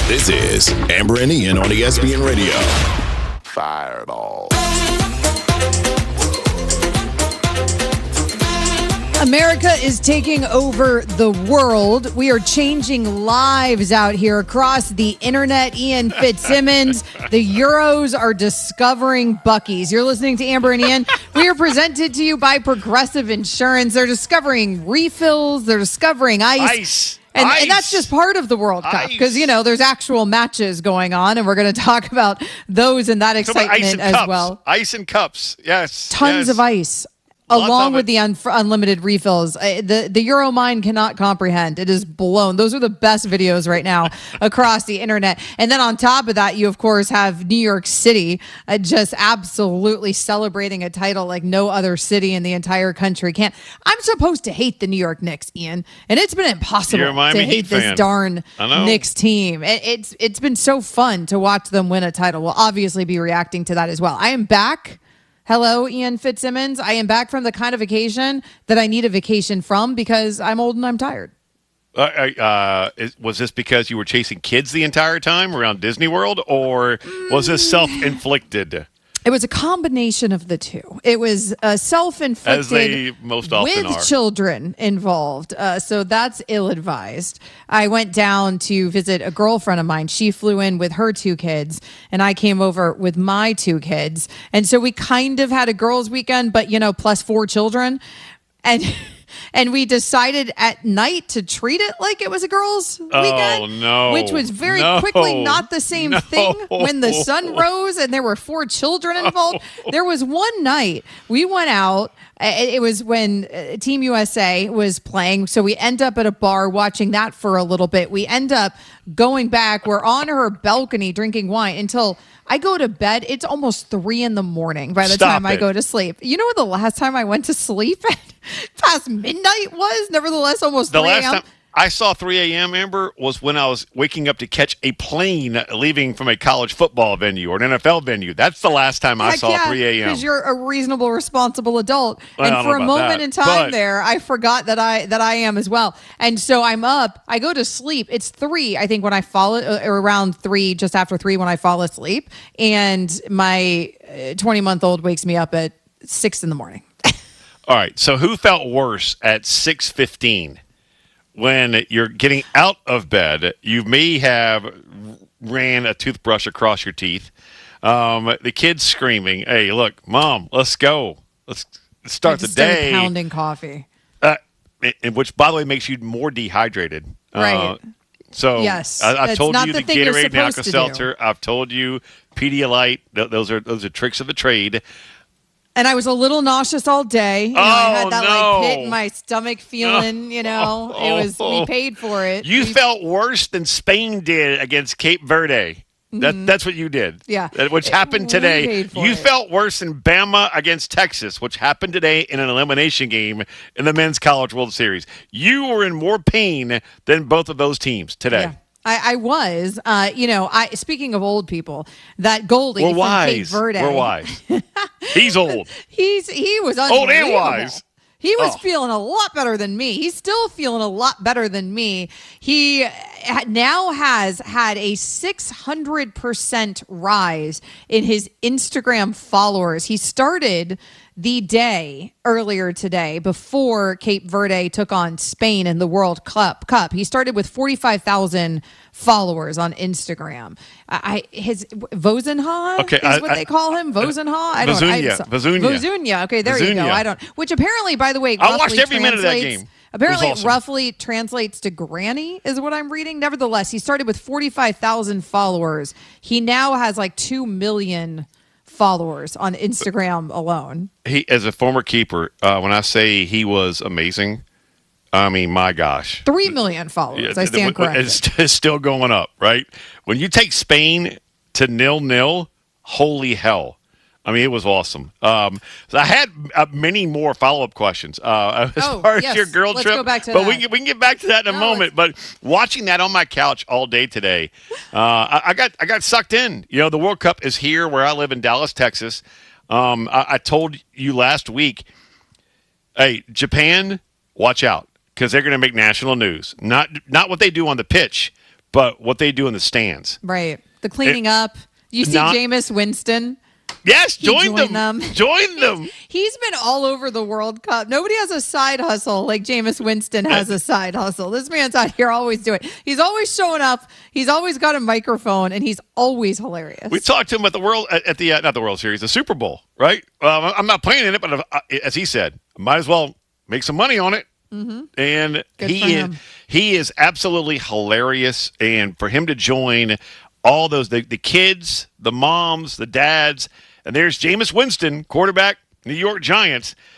This is Amber and Ian on ESPN Radio. Fireball. America is taking over the world. We are changing lives out here across the internet. Ian Fitzsimmons, the Euros are discovering Buc-ee's. You're listening to Amber and Ian. We are presented to you by Progressive Insurance. They're discovering refills. They're discovering ice. And that's just part of the World Cup because, you know, there's actual matches going on, and we're going to talk about those and that excitement as well. Ice and cups, yes. Tons of ice. Along with the unlimited refills. The Euro mind cannot comprehend. It is blown. Those are the best videos right now across the internet. And then on top of that, you, of course, have New York City just absolutely celebrating a title like no other city in the entire country can. I'm supposed to hate the New York Knicks, Ian, and it's been impossible to hate this darn Knicks team. It's been so fun to watch them win a title. We'll obviously be reacting to that as well. I am back. Hello, Ian Fitzsimmons. I am back from the kind of vacation that I need a vacation from because I'm old and I'm tired. Was this because you were chasing kids the entire time around Disney World, or was this self-inflicted? It was a combination of the two. It was self-inflicted, as they most often with are, children involved. So that's ill-advised. I went down to visit a girlfriend of mine. She flew in with her 2 kids, and I came over with my 2 kids. And so we kind of had a girls' weekend, but, you know, plus 4 children. And we decided at night to treat it like it was a girls' weekend. Oh, no. Which was very quickly not the same thing when the sun rose and there were 4 children involved. There was one night we went out. It was when Team USA was playing. So we end up at a bar watching that for a little bit. We end up going back. We're on her balcony drinking wine until I go to bed. It's almost 3 a.m. by the time I go to sleep. You know what the last time I went to sleep at past midnight was? Nevertheless, almost 3 a.m. The last time I saw 3 a.m., Amber, was when I was waking up to catch a plane leaving from a college football venue or an NFL venue. That's the last time I saw 3 a.m. Because you're a reasonable, responsible adult. And for a moment in time there, I forgot that I am as well. And so I'm up. I go to sleep. It's 3, I think, when I fall, or around 3, just after 3 when I fall asleep. And my 20-month-old wakes me up at 6 in the morning. All right. So who felt worse at 6:15? When you're getting out of bed, you may have ran a toothbrush across your teeth. The kid's screaming, "Hey, look, Mom, let's go. Let's start the day." Pounding coffee. Which, by the way, makes you more dehydrated. Right. So yes, I've told you the Gatorade and Alka-Seltzer. I've told you Pedialyte. Those are tricks of the trade. And I was a little nauseous all day. I had that like pit in my stomach feeling, we paid for it. You felt worse than Spain did against Cape Verde. That's what you did. Yeah. Which happened today. You felt worse than Bama against Texas, which happened today in an elimination game in the Men's College World Series. You were in more pain than both of those teams today. Yeah. I was, speaking of old people, that Goldie We're from wise. Cape Verde. We're wise. He's old. He was old and wise. He was feeling a lot better than me. He's still feeling a lot better than me. He now has had a 600% rise in his Instagram followers. He started the day earlier today before Cape Verde took on Spain in the World Cup. He started with 45,000 followers on Instagram. His Vozinha is what they call him. Vozinha? Vozunia. Okay, there you go. Which apparently, by the way, I watched every minute of that game. Apparently, it roughly translates to granny, is what I'm reading. Nevertheless, he started with 45,000 followers. He now has like 2 million followers on Instagram alone. He, as a former keeper, when I say he was amazing, I mean, my gosh. 3 million followers. I stand corrected. It's still going up, right? When you take Spain to 0-0, holy hell. I mean, it was awesome. So I had many more follow-up questions as far as your girl trip. Let's go back to that. We can get back to that in a moment. But watching that on my couch all day today, I got sucked in. You know, the World Cup is here where I live in Dallas, Texas. I told you last week, hey, Japan, watch out, because they're going to make national news. Not what they do on the pitch, but what they do in the stands. Right. The cleaning up. You see Jameis Winston. Yes, He join joined them. them. Join them. He's been all over the World Cup. Nobody has a side hustle like Jameis Winston has a side hustle. This man's out here always doing it. He's always showing up. He's always got a microphone, and he's always hilarious. We talked to him at the not the World Series, the Super Bowl, right? I'm not playing in it, but as he said, might as well make some money on it. Mm-hmm. And he is absolutely hilarious. And for him to join all those the kids, the moms, the dads, and there's Jameis Winston, quarterback, New York Giants.